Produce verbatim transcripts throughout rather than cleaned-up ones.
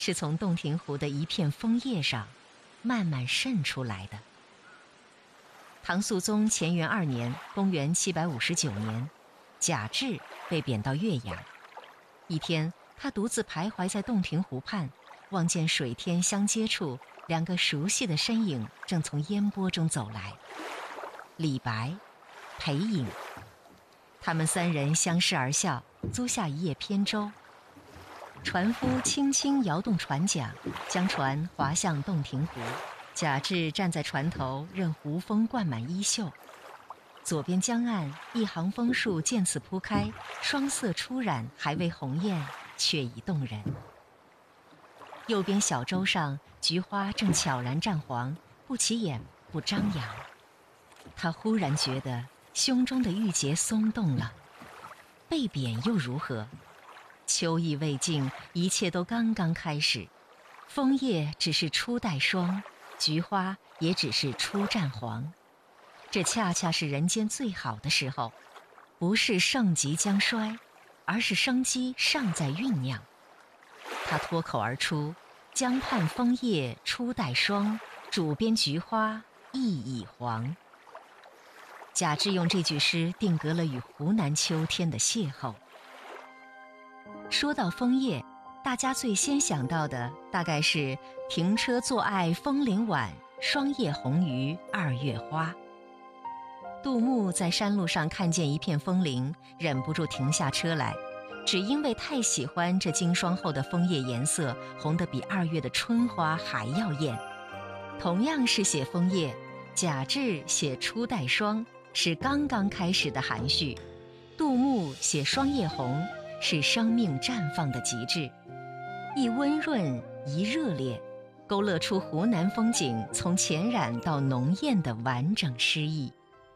是从洞庭湖的一片枫叶上慢慢渗出来的。唐肃宗乾元二年（公元七百五十九年），贾至被贬到岳阳。一天，他独自徘徊在洞庭湖畔，望见水天相接处，两个熟悉的身影正从烟波中走来。李白、裴颖，他们三人相视而笑，租下一叶扁舟。船夫轻轻摇动船桨，将船划向洞庭湖。贾至站在船头，任湖风灌满衣袖。左边江岸，一行枫树渐次铺开，双色初染，还未红艳，却已动人。右边小舟上，菊花正悄然绽黄，不起眼，不张扬。他忽然觉得胸中的郁结松动了。被贬又如何？秋意未尽，一切都刚刚开始。枫叶只是初带霜，菊花也只是初绽黄。这恰恰是人间最好的时候，不是盛极将衰，而是生机尚在酝酿。他脱口而出：江畔枫叶初带霜，渚边菊花亦已黄。贾至用这句诗定格了与湖南秋天的邂逅。说到枫叶，大家最先想到的大概是停车坐爱枫林晚，霜叶红于二月花。杜牧在山路上看见一片枫林，忍不住停下车来，只因为太喜欢这经霜后的枫叶颜色，红得比二月的春花还要艳。同样是写枫叶，贾至写初带霜，是刚刚开始的含蓄；杜牧写霜叶红，是生命绽放的极致。一温润，一热烈，勾勒出湖南风景从浅染到浓艳的完整诗意。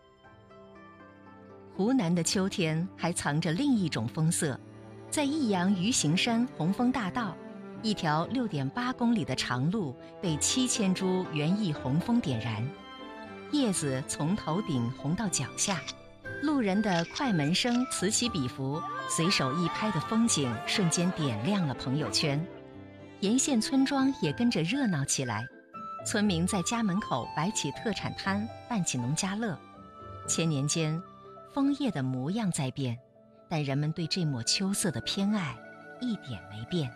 湖南的秋天还藏着另一种风色，在益阳鱼形山红枫大道，一条六点八公里的长路被七千株园艺红枫点燃，叶子从头顶红到脚下，路人的快门声此起彼伏，随手一拍的风景瞬间点亮了朋友圈。沿线村庄也跟着热闹起来，村民在家门口摆起特产摊，办起农家乐。千年间，枫叶的模样在变，但人们对这抹秋色的偏爱一点没变。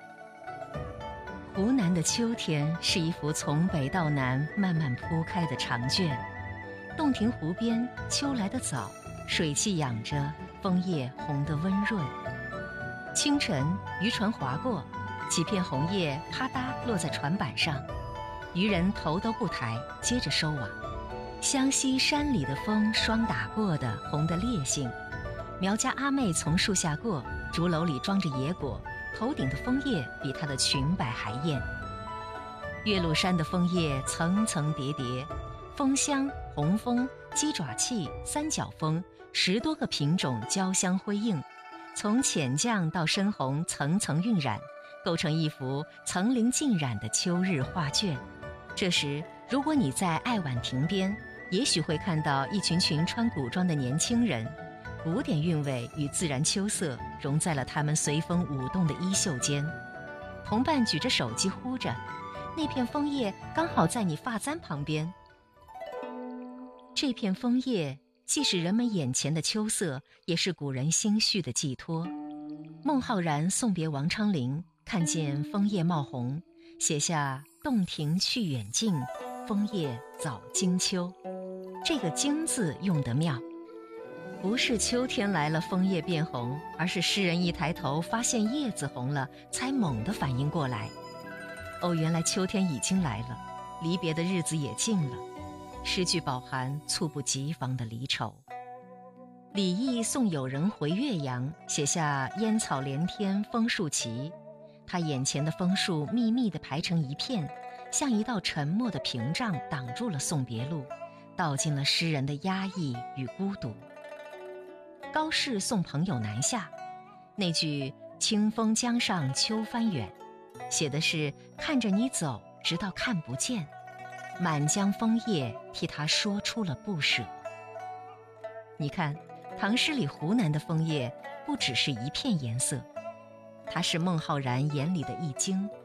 湖南的秋天是一幅从北到南慢慢铺开的长卷。洞庭湖边，秋来得早，水汽养着，枫叶红得温润。清晨，渔船划过，几片红叶啪嗒落在船板上，渔人头都不抬，接着收网。湘西山里的风霜打过的红得烈性，苗家阿妹从树下过，竹篓里装着野果，头顶的枫叶比她的裙摆还艳。岳麓山的枫叶层层叠叠，枫香、红枫、鸡爪气、三角枫十多个品种交相辉映，从浅绛到深红层层晕染，构成一幅层林尽染的秋日画卷。这时，如果你在爱晚亭边，也许会看到一群群穿古装的年轻人，古典韵味与自然秋色融在了他们随风舞动的衣袖间。同伴举着手机呼着，那片枫叶刚好在你发簪旁边。这片枫叶既是人们眼前的秋色，也是古人心绪的寄托。孟浩然送别王昌龄，看见枫叶冒红，写下洞庭去远近，枫叶早经秋。这个经字用得妙，不是秋天来了枫叶变红，而是诗人一抬头发现叶子红了，才猛地反应过来，哦，原来秋天已经来了，离别的日子也近了。诗句饱含猝不及防的离愁。李益送友人回岳阳，写下烟草连天枫树齐，他眼前的枫树密密地排成一片，像一道沉默的屏障，挡住了送别路，道尽了诗人的压抑与孤独。高适送朋友南下，那句清风江上秋帆远，写的是看着你走，直到看不见，满江枫叶替他说出了不舍。你看，唐诗里湖南的枫叶不只是一片颜色，它是孟浩然眼里的一经，